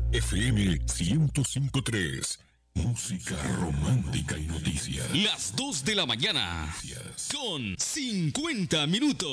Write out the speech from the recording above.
FM 105.3. Música romántica y noticias. Las 2 de la mañana. Con 50 minutos.